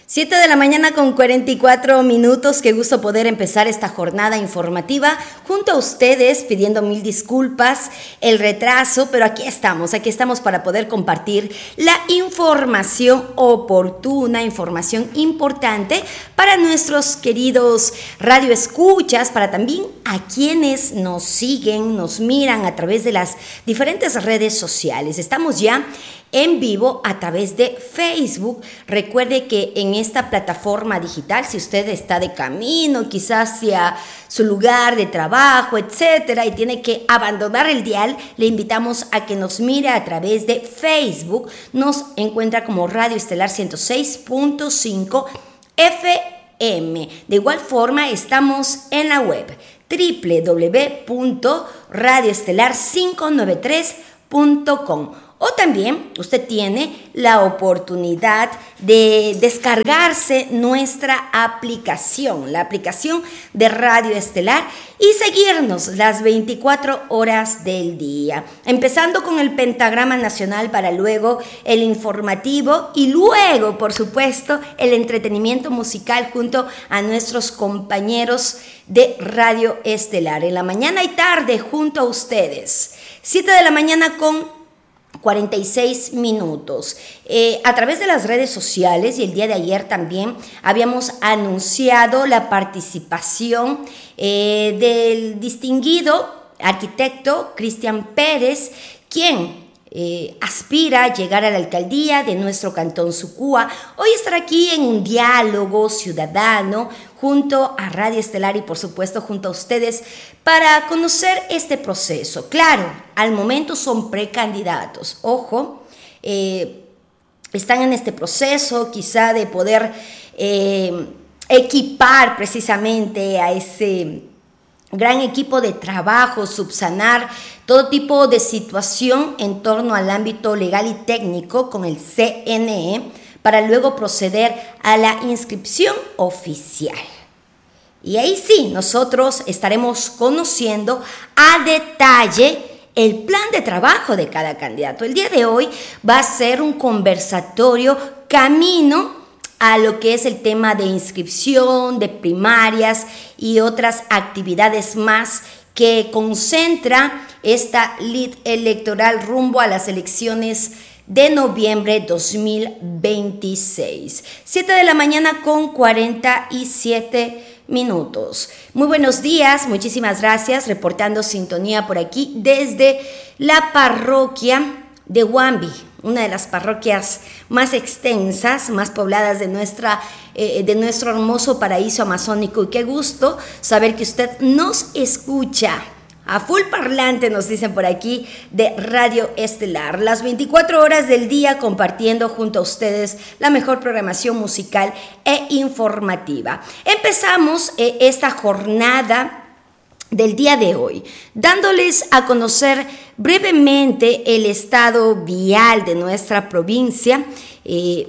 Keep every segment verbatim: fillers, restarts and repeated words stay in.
Siete de la mañana con cuarenta y cuatro minutos. Qué gusto poder empezar esta jornada informativa junto a ustedes, pidiendo mil disculpas el retraso, pero aquí estamos, aquí estamos para poder compartir la información oportuna, información importante para nuestros queridos radioescuchas, para también a quienes nos siguen, nos miran a través de las diferentes redes sociales. Estamos ya en vivo a través de Facebook. Recuerde que en esta plataforma digital, si usted está de camino, quizás hacia su lugar de trabajo, etcétera, y tiene que abandonar el dial, le invitamos a que nos mire a través de Facebook. Nos encuentra como Radio Estelar ciento seis punto cinco F M. De igual forma, estamos en la web doble u doble u doble u punto radio estelar quinientos noventa y tres punto com. O también usted tiene la oportunidad de descargarse nuestra aplicación, la aplicación de Radio Estelar, y seguirnos las veinticuatro horas del día. Empezando con el pentagrama nacional, para luego el informativo y luego, por supuesto, el entretenimiento musical junto a nuestros compañeros de Radio Estelar. En la mañana y tarde junto a ustedes. Siete de la mañana con cuarenta y seis minutos. Eh, a través de las redes sociales, y el día de ayer también habíamos anunciado la participación eh, del distinguido arquitecto Cristian Pérez, quien Eh, aspira a llegar a la alcaldía de nuestro cantón Sucúa. Hoy estará aquí en un diálogo ciudadano junto a Radio Estelar y por supuesto junto a ustedes para conocer este proceso. Claro, al momento son precandidatos, ojo, eh, están en este proceso quizá de poder eh, equipar precisamente a ese gran equipo de trabajo, subsanar todo tipo de situación en torno al ámbito legal y técnico con el C N E para luego proceder a la inscripción oficial. Y ahí sí, nosotros estaremos conociendo a detalle el plan de trabajo de cada candidato. El día de hoy va a ser un conversatorio camino a lo que es el tema de inscripción, de primarias y otras actividades más que concentra esta lid electoral rumbo a las elecciones de noviembre dos mil veintiséis. siete de la mañana con cuarenta y siete minutos. Muy buenos días, muchísimas gracias, reportando sintonía por aquí desde la parroquia de Huambi, una de las parroquias más extensas, más pobladas de, nuestra, eh, de nuestro hermoso paraíso amazónico. Y qué gusto saber que usted nos escucha a full parlante, nos dicen por aquí, de Radio Estelar. Las veinticuatro horas del día compartiendo junto a ustedes la mejor programación musical e informativa. Empezamos eh, esta jornada del día de hoy, dándoles a conocer brevemente el estado vial de nuestra provincia. Eh,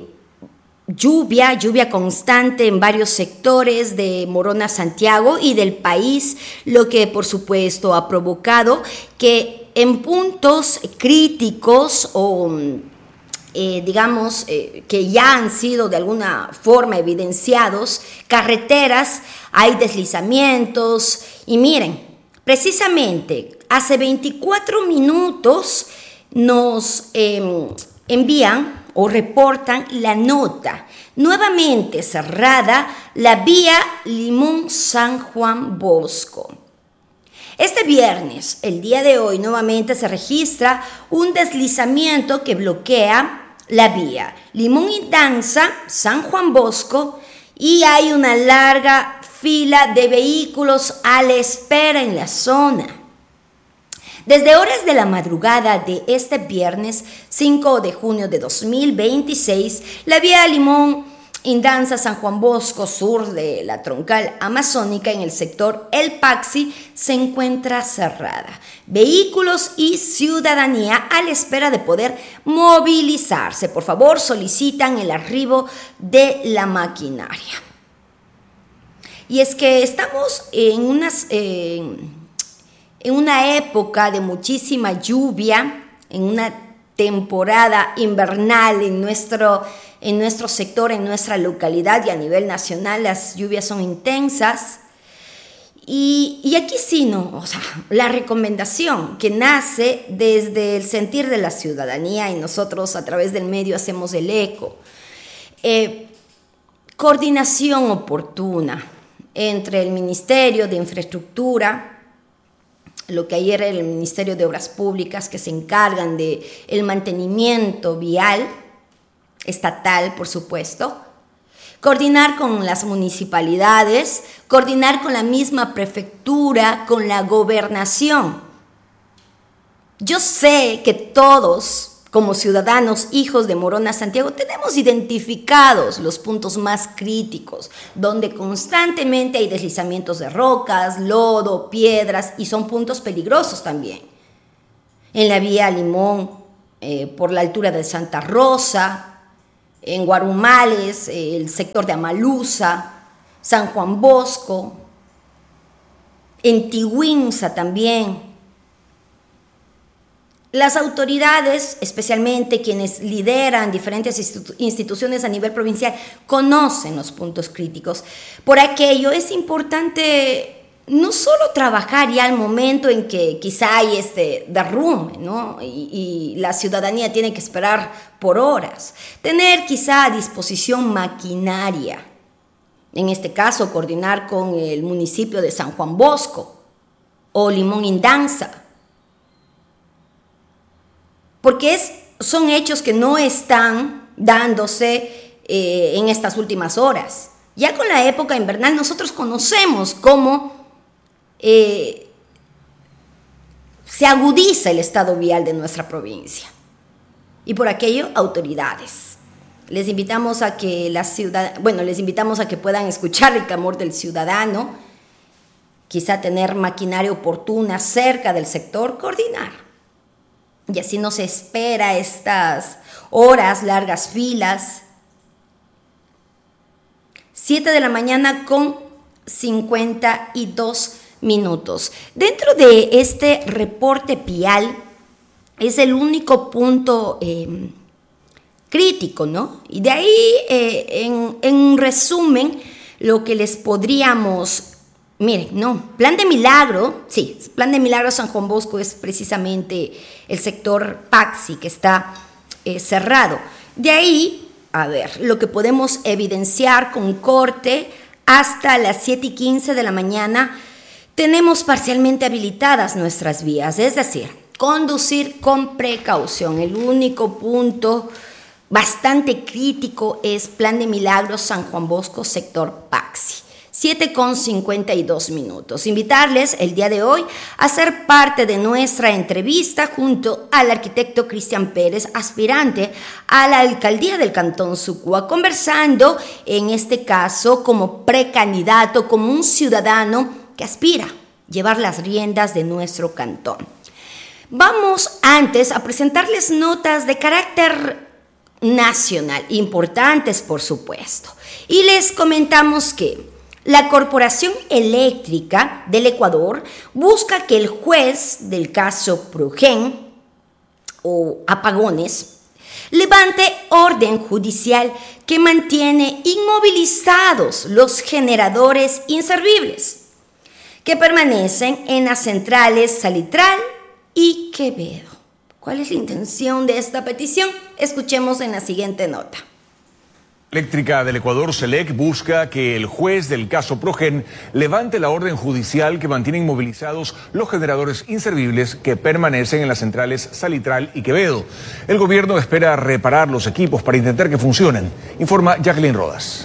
lluvia, lluvia constante en varios sectores de Morona, Santiago y del país, lo que por supuesto ha provocado que en puntos críticos o Eh, digamos, eh, que ya han sido de alguna forma evidenciados, carreteras, hay deslizamientos. Y miren, precisamente hace veinticuatro minutos nos eh, envían o reportan la nota. Nuevamente cerrada la vía Limón-San Juan Bosco. Este viernes, el día de hoy, nuevamente se registra un deslizamiento que bloquea la vía Limón y Danza, San Juan Bosco, y hay una larga fila de vehículos a la espera en la zona. Desde horas de la madrugada de este viernes cinco de junio de dos mil veintiséis, la vía Limón Indanza San Juan Bosco, sur de la troncal amazónica en el sector El Paxi, se encuentra cerrada. Vehículos y ciudadanía a la espera de poder movilizarse. Por favor, solicitan el arribo de la maquinaria. Y es que estamos en, unas, eh, en una época de muchísima lluvia, en una temporada invernal en nuestro, en nuestro sector, en nuestra localidad y a nivel nacional las lluvias son intensas. Y, y aquí sí, no, o sea, la recomendación que nace desde el sentir de la ciudadanía y nosotros a través del medio hacemos el eco. Eh, coordinación oportuna entre el Ministerio de Infraestructura, lo que ayer era el Ministerio de Obras Públicas, que se encargan de el mantenimiento vial, estatal, por supuesto, coordinar con las municipalidades, coordinar con la misma prefectura, con la gobernación. Yo sé que todos, como ciudadanos, hijos de Morona Santiago, tenemos identificados los puntos más críticos, donde constantemente hay deslizamientos de rocas, lodo, piedras, y son puntos peligrosos también. En la vía Limón, eh, por la altura de Santa Rosa, en Guarumales, eh, el sector de Amaluza, San Juan Bosco, en Tiguinza también. Las autoridades, especialmente quienes lideran diferentes institu- instituciones a nivel provincial, conocen los puntos críticos. Por aquello es importante no solo trabajar ya al momento en que quizá hay este derrumbe, ¿no? y, y la ciudadanía tiene que esperar por horas, tener quizá a disposición maquinaria, en este caso coordinar con el municipio de San Juan Bosco o Limón Indanza, porque es, son hechos que no están dándose eh, en estas últimas horas. Ya con la época invernal nosotros conocemos cómo eh, se agudiza el estado vial de nuestra provincia. Y por aquello, autoridades. Les invitamos a que la ciudad, bueno, les invitamos a que puedan escuchar el clamor del ciudadano, quizá tener maquinaria oportuna cerca del sector, coordinar. Y así no se espera estas horas, largas filas. siete de la mañana con cincuenta y dos minutos. Dentro de este reporte vial es el único punto eh, crítico, ¿no? Y de ahí, eh, en, en resumen, lo que les podríamos... Miren, no, Plan de Milagro, sí, Plan de Milagro San Juan Bosco es precisamente el sector Paxi que está eh, cerrado. De ahí, a ver, lo que podemos evidenciar con corte hasta las siete y quince de la mañana, tenemos parcialmente habilitadas nuestras vías, es decir, conducir con precaución. El único punto bastante crítico es Plan de Milagro San Juan Bosco, sector Paxi. siete con cincuenta y dos minutos. Invitarles el día de hoy a ser parte de nuestra entrevista junto al arquitecto Cristian Pérez, aspirante a la alcaldía del Cantón Sucúa, conversando en este caso como precandidato, como un ciudadano que aspira a llevar las riendas de nuestro cantón. Vamos antes a presentarles notas de carácter nacional, importantes por supuesto, y les comentamos que la Corporación Eléctrica del Ecuador busca que el juez del caso Progen o apagones levante orden judicial que mantiene inmovilizados los generadores inservibles que permanecen en las centrales Salitral y Quevedo. ¿Cuál es la intención de esta petición? Escuchemos en la siguiente nota. Eléctrica del Ecuador, SELEC, busca que el juez del caso Progen levante la orden judicial que mantiene inmovilizados los generadores inservibles que permanecen en las centrales Salitral y Quevedo. El gobierno espera reparar los equipos para intentar que funcionen, informa Jacqueline Rodas.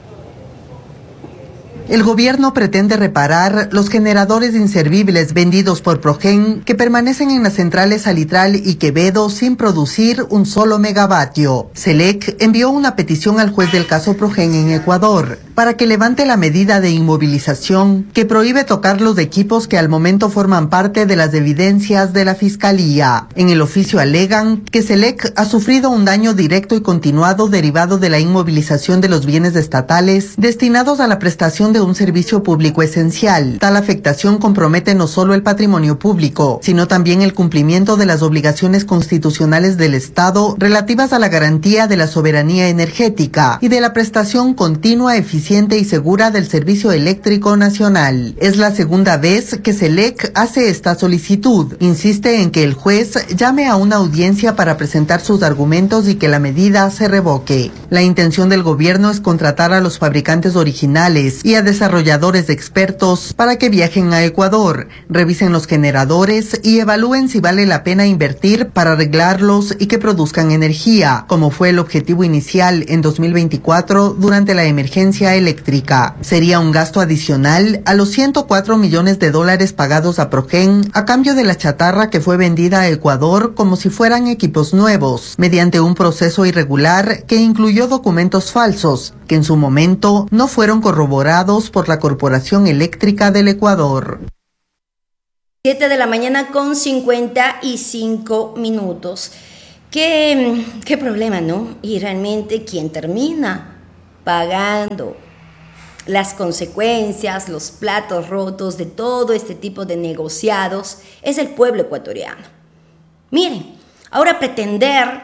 El gobierno pretende reparar los generadores inservibles vendidos por Progen que permanecen en las centrales Salitral y Quevedo sin producir un solo megavatio. SELEC envió una petición al juez del caso Progen en Ecuador. para que levante la medida de inmovilización que prohíbe tocar los equipos que al momento forman parte de las evidencias de la Fiscalía. En el oficio alegan que SELEC ha sufrido un daño directo y continuado derivado de la inmovilización de los bienes estatales destinados a la prestación de un servicio público esencial. Tal afectación compromete no solo el patrimonio público, sino también el cumplimiento de las obligaciones constitucionales del Estado relativas a la garantía de la soberanía energética y de la prestación continua, eficiente y segura del servicio eléctrico nacional. Es la segunda vez que SELEC hace esta solicitud. Insiste en que el juez llame a una audiencia para presentar sus argumentos y que la medida se revoque. La intención del gobierno es contratar a los fabricantes originales y a desarrolladores expertos para que viajen a Ecuador, revisen los generadores y evalúen si vale la pena invertir para arreglarlos y que produzcan energía, como fue el objetivo inicial en dos mil veinticuatro durante la emergencia eléctrica. Sería un gasto adicional a los ciento cuatro millones de dólares pagados a Progen a cambio de la chatarra que fue vendida a Ecuador como si fueran equipos nuevos, mediante un proceso irregular que incluyó documentos falsos, que en su momento no fueron corroborados por la Corporación Eléctrica del Ecuador. siete de la mañana con cincuenta y cinco minutos. ¿Qué, qué problema, ¿no? Y realmente quien termina pagando las consecuencias, los platos rotos de todo este tipo de negociados es el pueblo ecuatoriano. Miren, ahora pretender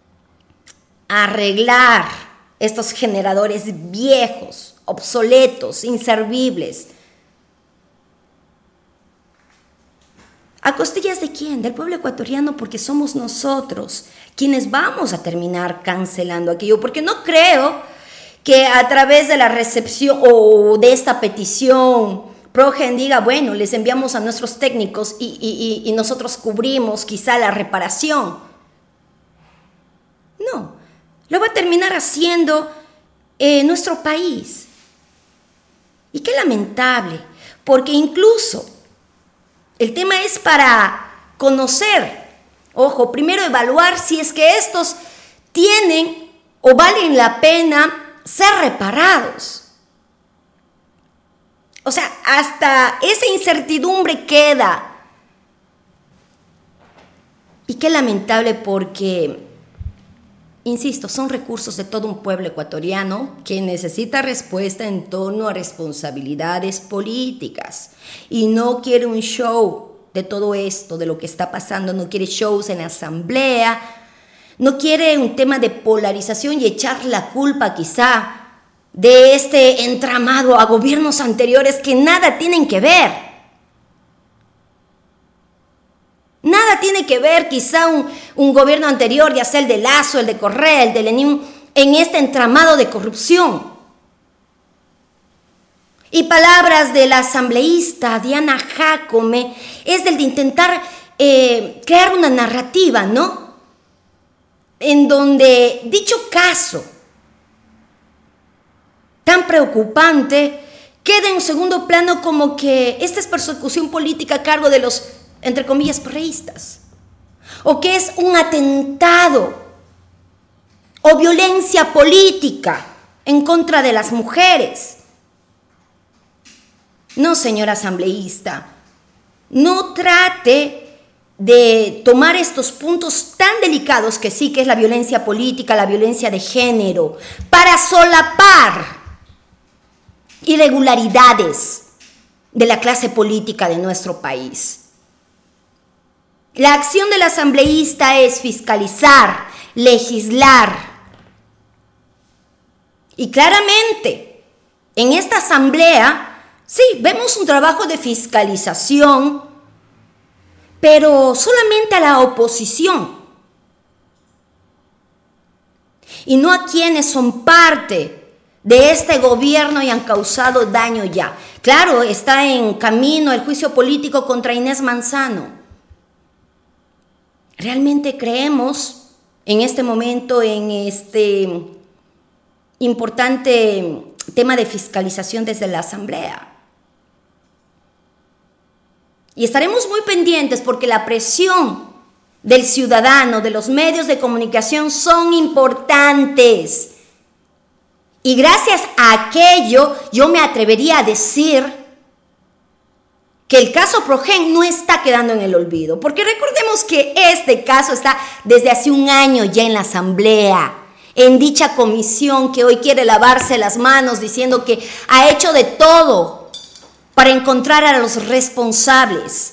arreglar estos generadores viejos, obsoletos, inservibles, ¿a costillas de quién? Del pueblo ecuatoriano, porque somos nosotros quienes vamos a terminar cancelando aquello, porque no creo que a través de la recepción o de esta petición Progen diga, bueno, les enviamos a nuestros técnicos y, y, y nosotros cubrimos quizá la reparación. No, lo va a terminar haciendo eh, nuestro país. Y qué lamentable, porque incluso el tema es para conocer, ojo, primero evaluar si es que estos tienen o valen la pena ser reparados. O sea, hasta esa incertidumbre queda. Y qué lamentable porque, insisto, son recursos de todo un pueblo ecuatoriano que necesita respuesta en torno a responsabilidades políticas. Y no quiere un show de todo esto, de lo que está pasando, no quiere shows en la asamblea, no quiere un tema de polarización y echar la culpa quizá de este entramado a gobiernos anteriores que nada tienen que ver. Nada tiene que ver quizá un, un gobierno anterior, ya sea el de Lazo, el de Correa, el de Lenín, en este entramado de corrupción. Y palabras de la asambleísta Diana Jácome es el de intentar eh, crear una narrativa, ¿no? En donde dicho caso tan preocupante queda en segundo plano como que esta es persecución política a cargo de los, entre comillas, correístas, o que es un atentado o violencia política en contra de las mujeres. No, señora asambleísta, no trate de tomar estos puntos tan delicados que sí que es la violencia política, la violencia de género, para solapar irregularidades de la clase política de nuestro país. La acción del asambleísta es fiscalizar, legislar. Y claramente, en esta asamblea, sí, vemos un trabajo de fiscalización, pero solamente a la oposición y no a quienes son parte de este gobierno y han causado daño ya. Claro, está en camino el juicio político contra Inés Manzano. ¿Realmente creemos en este momento en este importante tema de fiscalización desde la Asamblea? Y estaremos muy pendientes porque la presión del ciudadano, de los medios de comunicación son importantes. Y gracias a aquello yo me atrevería a decir que el caso Progen no está quedando en el olvido, porque recordemos que este caso está desde hace un año ya en la Asamblea, en dicha comisión que hoy quiere lavarse las manos diciendo que ha hecho de todo para encontrar a los responsables.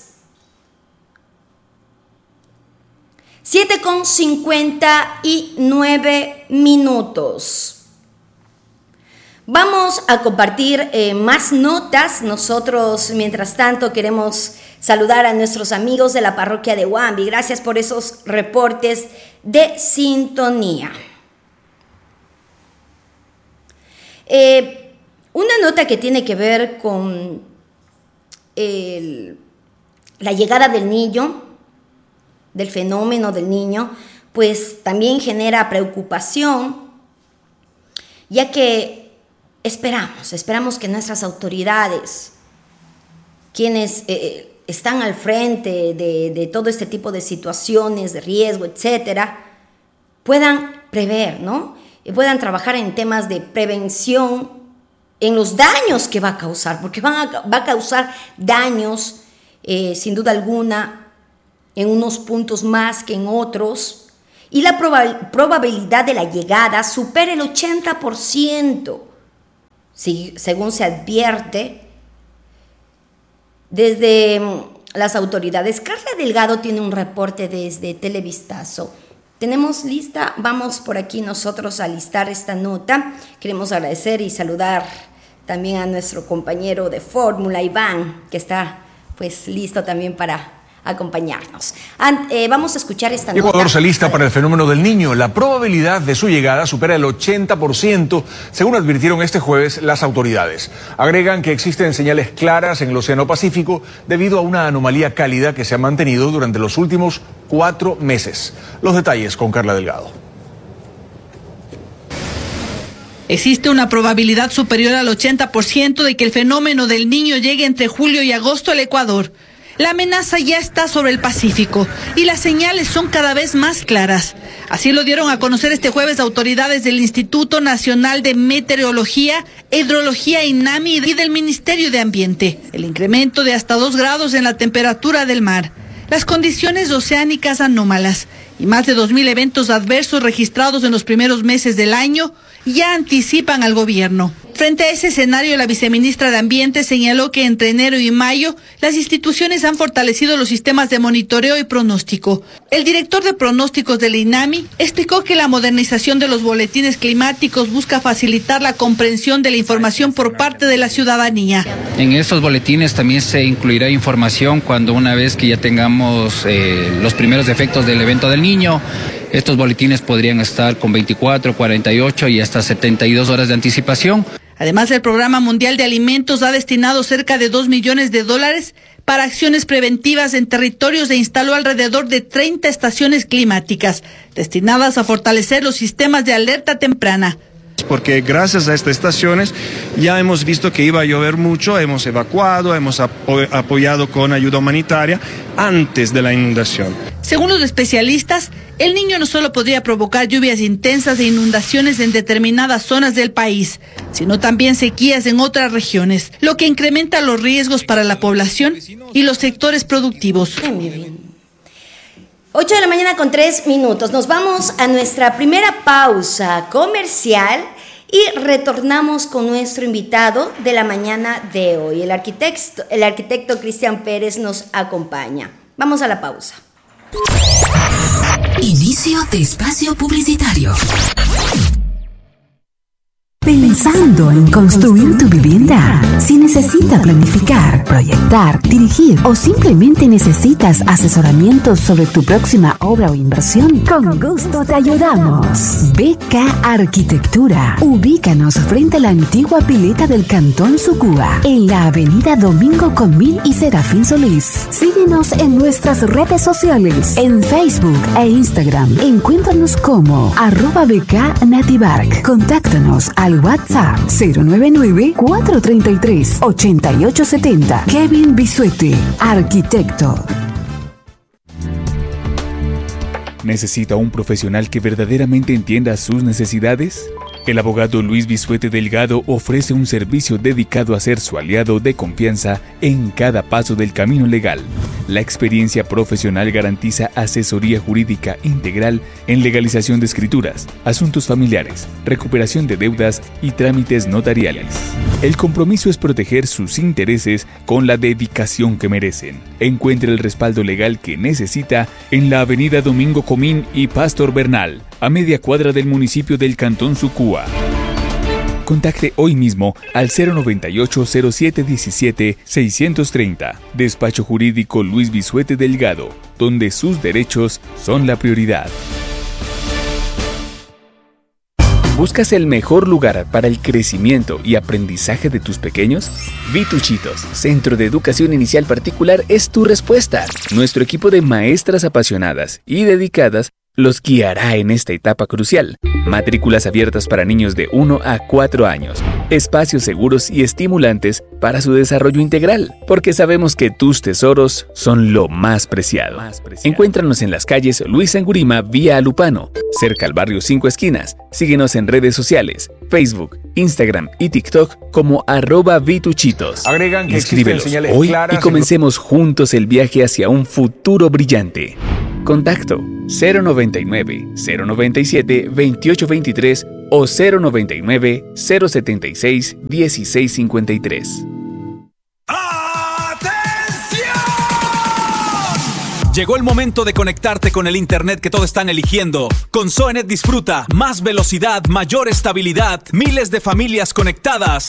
siete con cincuenta y nueve minutos. Vamos a compartir eh, más notas. Nosotros, mientras tanto, queremos saludar a nuestros amigos de la parroquia de Huambi. Gracias por esos reportes de sintonía. Eh, una nota que tiene que ver con el, la llegada del niño, del fenómeno del niño, pues también genera preocupación, ya que esperamos, esperamos que nuestras autoridades, quienes eh, están al frente de, de todo este tipo de situaciones, de riesgo, etcétera, puedan prever, ¿no? Y puedan trabajar en temas de prevención, en los daños que va a causar, porque van a, va a causar daños, eh, sin duda alguna, en unos puntos más que en otros, y la proba- probabilidad de la llegada supera el ochenta por ciento, si, según se advierte desde las autoridades. Carla Delgado tiene un reporte desde Televistazo. Tenemos lista, vamos por aquí nosotros a listar esta nota. Queremos agradecer y saludar también a nuestro compañero de fórmula, Iván, que está pues listo también para acompañarnos. Ant, eh, vamos a escuchar esta nota. Ecuador se alista para el fenómeno del niño. La probabilidad de su llegada supera el ochenta por ciento, según advirtieron este jueves las autoridades. Agregan que existen señales claras en el Océano Pacífico debido a una anomalía cálida que se ha mantenido durante los últimos cuatro meses. Los detalles con Carla Delgado. Existe una probabilidad superior al ochenta por ciento de que el fenómeno del niño llegue entre julio y agosto al Ecuador. La amenaza ya está sobre el Pacífico y las señales son cada vez más claras. Así lo dieron a conocer este jueves autoridades del Instituto Nacional de Meteorología e Hidrología INAMI y del Ministerio de Ambiente. El incremento de hasta dos grados en la temperatura del mar, las condiciones oceánicas anómalas y más de dos mil eventos adversos registrados en los primeros meses del año ya anticipan al gobierno. Frente a ese escenario, la viceministra de Ambiente señaló que entre enero y mayo las instituciones han fortalecido los sistemas de monitoreo y pronóstico. El director de pronósticos del INAMI explicó que la modernización de los boletines climáticos busca facilitar la comprensión de la información por parte de la ciudadanía. En estos boletines también se incluirá información cuando una vez que ya tengamos eh, los primeros efectos del evento del niño. Estos boletines podrían estar con veinticuatro, cuarenta y ocho y hasta setenta y dos horas de anticipación. Además, el Programa Mundial de Alimentos ha destinado cerca de dos millones de dólares para acciones preventivas en territorios e instaló alrededor de treinta estaciones climáticas destinadas a fortalecer los sistemas de alerta temprana. Porque gracias a estas estaciones ya hemos visto que iba a llover mucho, hemos evacuado, hemos apo- apoyado con ayuda humanitaria antes de la inundación. Según los especialistas, el niño no solo podría provocar lluvias intensas e inundaciones en determinadas zonas del país, sino también sequías en otras regiones, lo que incrementa los riesgos para la población y los sectores productivos. ocho de la mañana con tres minutos. Nos vamos a nuestra primera pausa comercial y retornamos con nuestro invitado de la mañana de hoy. El arquitecto, el arquitecto Cristian Pérez nos acompaña. Vamos a la pausa. Inicio de espacio publicitario. Pensando en construir tu vivienda. Si necesitas planificar, proyectar, dirigir o simplemente necesitas asesoramiento sobre tu próxima obra o inversión, con gusto te ayudamos. B K Arquitectura. Ubícanos frente a la antigua pileta del Cantón Sucúa, en la avenida Domingo Comín y Serafín Solís. Síguenos en nuestras redes sociales, en Facebook e Instagram. Encuéntranos como arroba B K Nativark. Contáctanos al WhatsApp cero nueve nueve, cuatro tres tres, ocho ocho siete cero. Kevin Bisuete, arquitecto. ¿Necesita un profesional que verdaderamente entienda sus necesidades? El abogado Luis Bisuete Delgado ofrece un servicio dedicado a ser su aliado de confianza en cada paso del camino legal. La experiencia profesional garantiza asesoría jurídica integral en legalización de escrituras, asuntos familiares, recuperación de deudas y trámites notariales. El compromiso es proteger sus intereses con la dedicación que merecen. Encuentre el respaldo legal que necesita en la avenida Domingo Comín y Pastor Bernal, a media cuadra del municipio del Cantón Sucúa. Contacte hoy mismo al cero noventa y ocho, cero siete diecisiete, seiscientos treinta. Despacho Jurídico Luis Bisuete Delgado, donde sus derechos son la prioridad. ¿Buscas el mejor lugar para el crecimiento y aprendizaje de tus pequeños? Vituchitos, Centro de Educación Inicial Particular, es tu respuesta. Nuestro equipo de maestras apasionadas y dedicadas los guiará en esta etapa crucial. Matrículas abiertas para niños de uno a cuatro años. Espacios seguros y estimulantes para su desarrollo integral, porque sabemos que tus tesoros son lo más preciado. Más preciado. Encuéntranos en las calles Luis Angurima vía Alupano, cerca al barrio Cinco Esquinas. Síguenos en redes sociales, Facebook, Instagram y TikTok como arroba Vituchitos. Agregan que Inscríbelos hoy y comencemos juntos el viaje hacia un futuro brillante. Contacto cero noventa y nueve, cero noventa y siete, veintiocho veintitrés o cero noventa y nueve, cero setenta y seis, dieciséis cincuenta y tres. Llegó el momento de conectarte con el internet que todos están eligiendo. Con Zoenet disfruta más velocidad, mayor estabilidad, miles de familias conectadas